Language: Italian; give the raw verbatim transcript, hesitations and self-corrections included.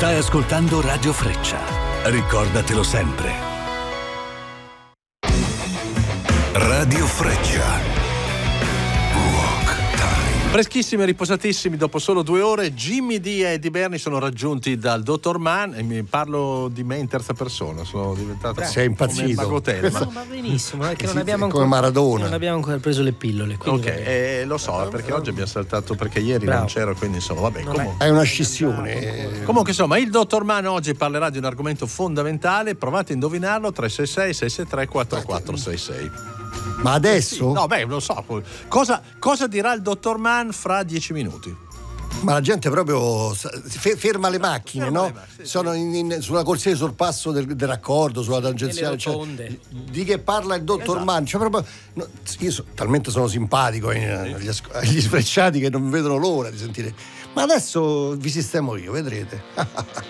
Stai ascoltando Radio Freccia. Ricordatelo sempre. Radio Freccia. Freschissimi e riposatissimi dopo solo due ore. Jimmy D e Eddie Berni sono raggiunti dal dottor Mann e mi parlo di me in terza persona. Sono diventato sei impazzito. Bagotel, ma... ma benissimo, è che non sì, abbiamo come ancora, Maradona. non abbiamo ancora preso le pillole. Ok, eh, lo so, perché oggi abbiamo saltato, perché ieri Bravo. non c'ero, quindi insomma, vabbè, comunque. È una scissione. Comunque insomma, il dottor Mann oggi parlerà di un argomento fondamentale. Provate a indovinarlo. Tre sei sei sei sei tre quattro quattro sei sei. Ma adesso? Sì, no, beh, lo so. Cosa, cosa dirà il dottor Mann fra dieci minuti? Ma la gente proprio ferma le macchine, ferma no? Le macchine, sono in, in, sulla corsia di sorpasso del, del raccordo, sulla tangenziale. Cioè, di che parla il dottor esatto. Mann? Cioè, proprio, no, io so, talmente sono simpatico agli, agli sfrecciati che non vedono l'ora di sentire. Ma adesso vi sistemo io, vedrete.